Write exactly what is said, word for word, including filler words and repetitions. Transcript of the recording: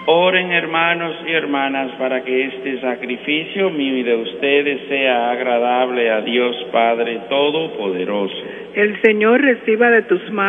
Oren, hermanos y hermanas, para que este sacrificio mío y de ustedes sea agradable a Dios Padre Todopoderoso. El Señor reciba de tus manos